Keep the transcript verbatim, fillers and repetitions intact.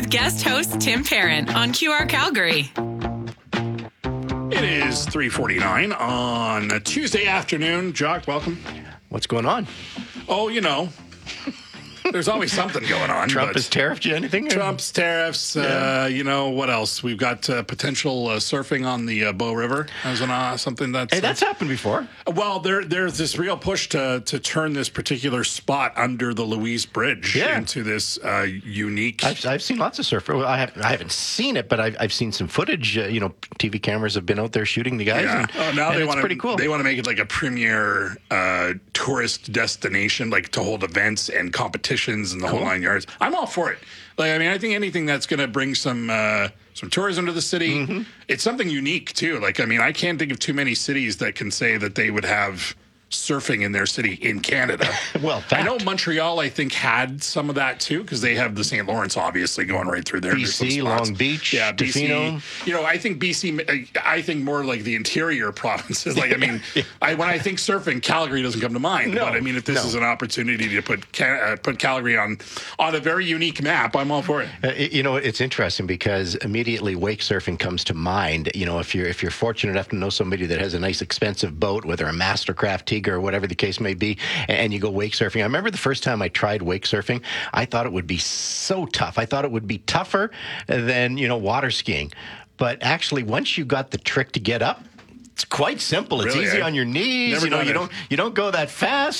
with guest host Tim Parent on Q R Calgary. It is three forty-nine on a Tuesday afternoon. Jock, welcome. What's going on? Oh, you know, there's always something going on. Trump but has tariffed you anything? Trump's tariffs. Yeah. Uh, you know, what else? We've got uh, potential uh, surfing on the uh, Bow River as an, uh, something that's... Hey, that's uh, happened before. Well, there, there's this real push to to turn this particular spot under the Louise Bridge Yeah. into this uh, unique... I've, I've seen lots of surfers. Well, I, have, I haven't seen it, but I've, I've seen some footage. Uh, you know, T V cameras have been out there shooting the guys. Yeah. And, oh, now and they it's want pretty to cool. they want to make it like a premier uh, tourist destination, like to hold events and competitions and the Cool. whole nine yards. I'm all for it. Like, I mean, I think anything that's going to bring some uh, some tourism to the city. Mm-hmm. It's something unique too. Like, I mean, I can't think of too many cities that can say that they would have surfing in their city in Canada. Well, I know fact. Montreal, I think, had some of that too, because they have the Saint Lawrence obviously going right through there. B There's some C, spots. Long Beach, yeah, B C. Tofino. You know, I think B C. I think more like the interior provinces. Like, I mean, I, when I think surfing, Calgary doesn't come to mind. No, but I mean, if this no. is an opportunity to put Ca- uh, put Calgary on on a very unique map, I'm all for it. Uh, it- you know, it's interesting because immediately wake surfing comes to mind. You know, if you're if you're fortunate enough to know somebody that has a nice expensive boat, whether a Mastercraft Tiger or whatever the case may be, and you go wake surfing. I remember the first time I tried wake surfing, I thought it would be so tough. I thought it would be tougher than, you know, water skiing. But actually, once you got the trick to get up, it's quite simple. It's Really, easy eh? on your knees. Never you know, done you it. don't you don't go that fast.